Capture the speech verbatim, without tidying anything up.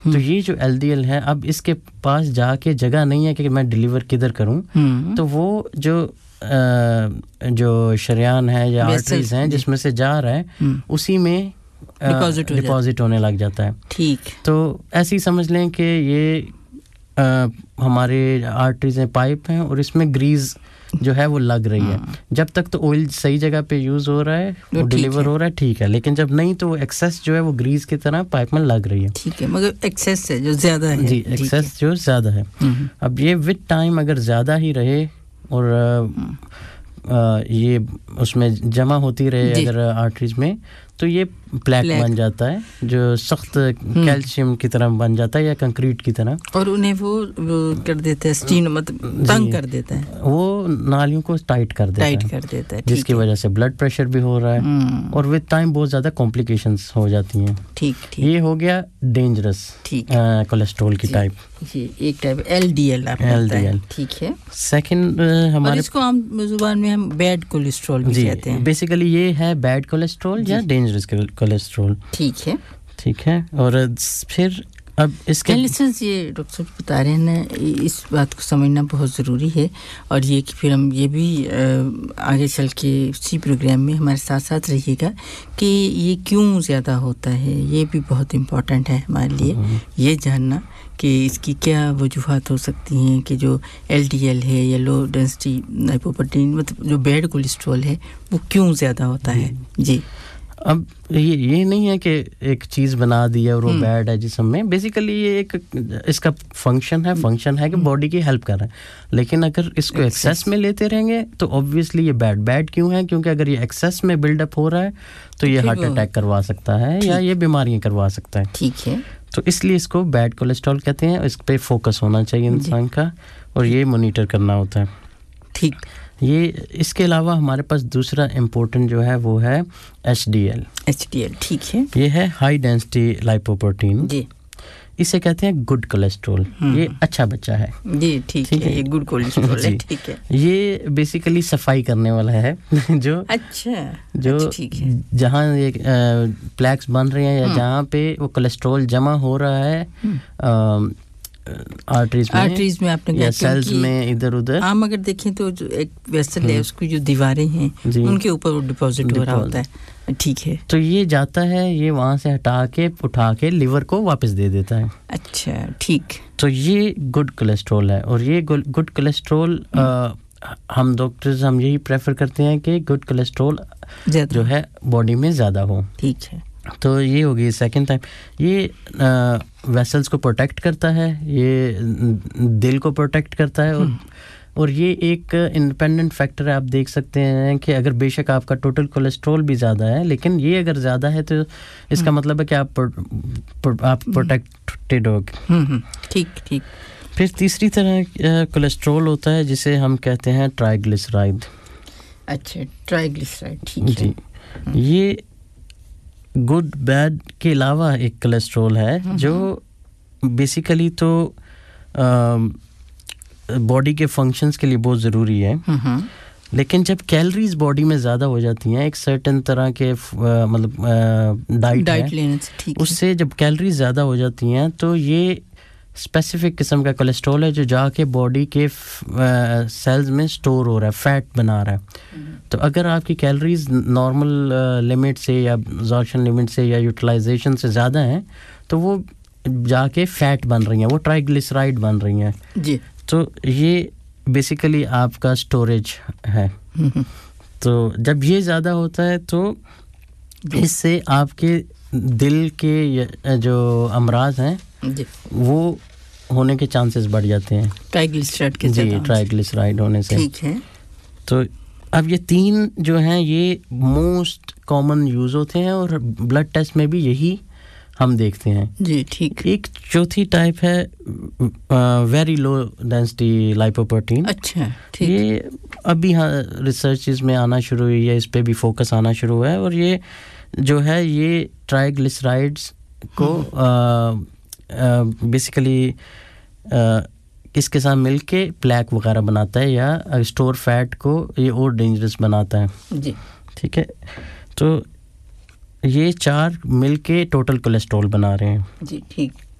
تو یہ جو ایل ڈی ایل ہے اب اس کے پاس جا کے جگہ نہیں ہے کہ میں ڈیلیور کدھر کروں, تو وہ جو جو شریان ہے یا آرٹریز ہیں جس میں سے جا رہا ہے اسی میں ڈپازٹ ہونے لگ جاتا ہے. ٹھیک, تو ایسے ہی سمجھ لیں کہ یہ ہمارے آرٹریز ہیں, پائپ ہیں, اور اس میں گریز جو ہے وہ لگ رہی ہے. جب تک تو آئل صحیح جگہ پہ یوز ہو رہا ہے, وہ ڈیلیور ہو رہا ہے, ٹھیک ہے, لیکن جب نہیں تو وہ ایکسیس جو ہے وہ گریز کی طرح پائپ میں لگ رہی ہے. ٹھیک ہے, مگر ایکسیس ہے جو زیادہ ہے. جی, ایکسیس جو زیادہ ہے. اب یہ وتھ ٹائم اگر زیادہ ہی رہے اور یہ اس میں جمع ہوتی رہے اگر آرٹریز میں, تو یہ پلیک بن جاتا ہے جو سخت کیلشیم کی طرح بن جاتا ہے یا کنکریٹ کی طرح, اور انہیں وہ کر دیتا ہے اسٹین, مطلب تنگ کر دیتا ہے, وہ نالیوں کو ٹائٹ کر دیتا ہے ٹائٹ کر دیتا ہے جس کی وجہ سے بلڈ پریشر بھی ہو رہا ہے اور وتھ ٹائم بہت زیادہ کمپلیکیشنز ہو جاتی ہیں. ٹھیک ٹھیک, یہ ہو گیا ڈینجرس کولیسٹرول کی ٹائپ. جی, ایک ٹائپ ایل ڈی ایل آپ ایل ڈی ایل. ٹھیک ہے. سیکنڈ ہمارے اس کو عام زبان میں ہم بیڈ کولیسٹرول بھی کہتے ہیں. بیسیکلی یہ ہے بیڈ کولیسٹرول یا ڈینجرس کولیسٹرول. ٹھیک ہے ٹھیک ہے. اور پھر اب اس کے لسنس یہ ڈاکٹر صاحب بتا رہے ہیں نا, اس بات کو سمجھنا بہت ضروری ہے, اور یہ کہ پھر ہم یہ بھی آگے چل کے اسی پروگرام میں ہمارے ساتھ ساتھ رہیے گا کہ یہ کیوں زیادہ ہوتا ہے. یہ بھی بہت امپورٹنٹ ہے ہمارے لیے یہ جاننا کہ اس کی کیا وجوہات ہو سکتی ہیں کہ جو ایل ڈی ایل ہے یا لو ڈینسٹی لائپوپروٹین, مطلب جو بیڈ کولیسٹرول ہے وہ کیوں زیادہ ہوتا ہے. جی, اب یہ یہ نہیں ہے کہ ایک چیز بنا دی ہے اور وہ بیڈ ہے جسم میں. بیسیکلی یہ ایک اس کا فنکشن ہے فنکشن ہے کہ باڈی کی ہیلپ کر رہا ہے, لیکن اگر اس کو ایکسیس میں لیتے رہیں گے تو obviously یہ بیڈ بیڈ کیوں ہے, کیونکہ اگر یہ ایکسیس میں بلڈ اپ ہو رہا ہے تو یہ ہارٹ اٹیک کروا سکتا ہے یا یہ بیماریاں کروا سکتا ہے. ٹھیک ہے, تو اس لیے اس کو بیڈ کولیسٹرول کہتے ہیں. اس پہ فوکس ہونا چاہیے انسان کا اور یہ مانیٹر کرنا ہوتا ہے. ٹھیک. یہ اس کے علاوہ ہمارے پاس دوسرا امپورٹنٹ جو ہے وہ ہے H D L. H D L ٹھیک ہے, یہ ہے ہائی ڈینسٹی لائپوپروٹین. جی, اسے کہتے ہیں گڈ کولیسٹرول. یہ اچھا بچہ ہے. جی ٹھیک ہے, یہ گڈ کولیسٹرول ہے. ٹھیک ہے, یہ بیسیکلی صفائی کرنے والا ہے جو اچھا جو جہاں یہ پلیکس بن رہے ہیں یا جہاں پہ وہ کولیسٹرول جمع ہو رہا ہے آرٹریز میں آرٹریز میں آپ نے یا سیلز میں ادھر ادھر. عام اگر دیکھیں تو جو ایک ویسل ہے اس کی جو دیواریں ہیں ان کے اوپر وہ ڈپازٹ ہو رہا ہوتا ہے. ٹھیک ہے, تو یہ جاتا ہے, یہ وہاں سے ہٹا کے اٹھا کے لیور کو واپس دے دیتا ہے. اچھا ٹھیک. تو یہ گڈ کولیسٹرول ہے. اور یہ گڈ کولیسٹرول ہم ڈاکٹرز ہم یہی پریفر کرتے ہیں کہ گڈ کولیسٹرول جو ہے باڈی میں زیادہ ہو. ٹھیک ہے, تو یہ ہوگی سیکنڈ ٹائم. یہ ویسلز کو پروٹیکٹ کرتا ہے, یہ دل کو پروٹیکٹ کرتا ہے, اور اور یہ ایک انڈیپینڈنٹ فیکٹر ہے. آپ دیکھ سکتے ہیں کہ اگر بے شک آپ کا ٹوٹل کولیسٹرول بھی زیادہ ہے, لیکن یہ اگر زیادہ ہے تو اس کا مطلب ہے کہ آپ آپ پروٹیکٹڈ ہو. ٹھیک ٹھیک. پھر تیسری طرح کولیسٹرول ہوتا ہے جسے ہم کہتے ہیں ٹرائیگلیسرائڈ. اچھا, ٹرائیگلیسرائڈ ٹھیک ہے. جی, یہ گڈ بیڈ کے علاوہ ایک کولیسٹرول ہے جو بیسیکلی تو باڈی کے فنکشنز کے لیے بہت ضروری ہے, لیکن جب کیلریز باڈی میں زیادہ ہو جاتی ہیں ایک سرٹن طرح کے مطلب ڈائٹ ہے, اس سے جب کیلریز زیادہ ہو جاتی ہیں تو یہ اسپیسیفک قسم کا کولیسٹرول ہے جو جا کے باڈی کے سیلز میں سٹور ہو رہا ہے, فیٹ بنا رہا ہے. تو اگر آپ کی کیلریز نارمل لمٹ سے یا ابزارپشن لمٹ سے یا یوٹیلائزیشن سے زیادہ ہیں تو وہ جا کے فیٹ بن رہی ہیں, وہ ٹرائیگلیسرائڈ بن رہی ہیں. جی, تو یہ بیسیکلی آپ کا سٹوریج ہے. تو جب یہ زیادہ ہوتا ہے تو اس سے آپ کے دل کے جو امراض ہیں جی وہ ہونے کے چانسز بڑھ جاتے ہیں ٹرائیگلیسرائڈ کے جی ٹرائیگلیسرائڈ ہونے سے. ٹھیک ہے. تو اب یہ تین جو ہیں یہ موسٹ کامن یوز ہوتے ہیں اور بلڈ ٹیسٹ میں بھی یہی ہم دیکھتے ہیں. جی ٹھیک. ایک چوتھی ٹائپ ہے ویری لو ڈینسٹی لائپوپروٹین. اچھا ٹھیک. یہ ابھی ہاں ریسرچز میں آنا شروع ہوئی ہے, اس پہ بھی فوکس آنا شروع ہوا ہے, اور یہ جو ہے یہ ٹرائیگلیسرائڈس کو بیسیکلی اس کے ساتھ مل کے پلیک وغیرہ بناتا ہے یا اسٹور فیٹ کو یہ اور ڈینجرس بناتا ہے. جی ٹھیک ہے. تو یہ چار مل کے ٹوٹل کولیسٹرول بنا رہے ہیں. جی ٹھیک.